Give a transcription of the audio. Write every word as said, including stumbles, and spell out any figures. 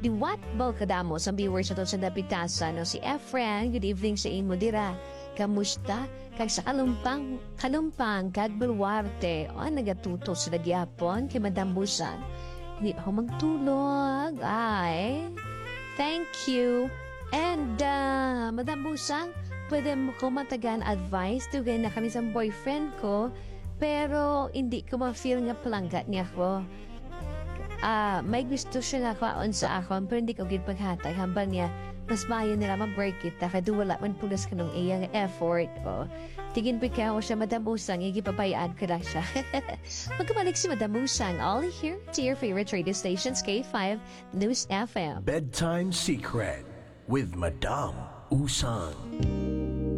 Diwat bal kadamo sa viewers sa sa napitasan no si Efren. Good evening sa imo dira. Kamusta? Kag sa kalumpang kalumpang kag bulwarte o nagatuto sa gyapon kay Madam Busan. Di ako magtulog. Ay. Thank you. And uh, Madam Busang, pwede mo ko matagan advice tugay na kami sa boyfriend ko pero hindi ko ma-feel nga palanggat niya ko. Ah, uh, may gusto siya nga kaon sa akon pero hindi ko gid paghatag hambang niya mas mayo nila ma-break it ta kadu wala man pulas kanong iyang effort o tigin pa ka siya Madam Busang igipabayaan ko lang siya. Magkabalik si Madam Busang all here to your favorite radio stations K five News F M. Bedtime Secret with Madam Usang.